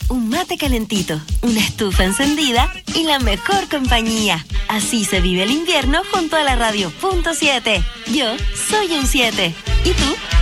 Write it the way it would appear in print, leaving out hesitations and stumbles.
un mate calentito, una estufa encendida y la mejor compañía. Así se vive el invierno junto a la Radio Punto 7. Yo soy un 7. ¿Y tú?